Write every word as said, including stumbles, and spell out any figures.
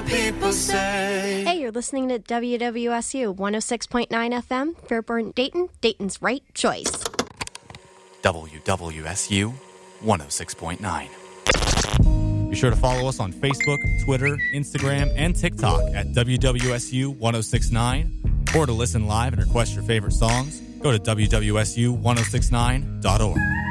people say. Hey, you're listening to W W S U one oh six point nine F M, Fairburn, Dayton, Dayton's right choice. W W S U one oh six point nine. Be sure to follow us on Facebook, Twitter, Instagram, and TikTok at W W S U ten sixty-nine. Or to listen live and request your favorite songs, go to W W S U ten sixty-nine dot org.